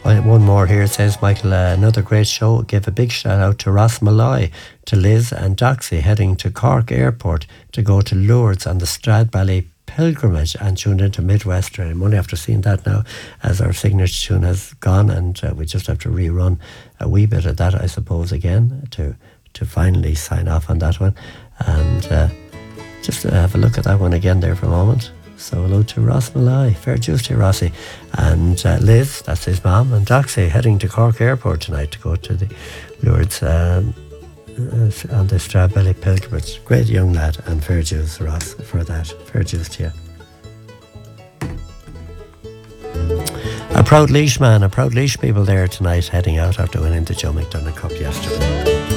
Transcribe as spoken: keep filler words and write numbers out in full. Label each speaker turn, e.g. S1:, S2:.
S1: Well, one more here. It says, Michael, uh, another great show. Give a big shout out to Ross Malloy, to Liz and Doxy heading to Cork Airport to go to Lourdes on the Stradbally pilgrimage and tuned into Midwestern. I'm only after seeing that now as our signature tune has gone, and uh, we just have to rerun a wee bit of that, I suppose, again to to finally sign off on that one. And uh, just uh, have a look at that one again there for a moment. So hello to Ross Malloy, fair dues to Rossi, and uh, Liz, that's his mum, and Doxy heading to Cork Airport tonight to go to the Lourdes um, uh, on the Stradbally pilgrimage. Great young lad, and fair dues, Ross, for that. Fair dues to you. A proud Laois man, a proud Laois people there tonight heading out after winning the Joe McDonagh Cup yesterday.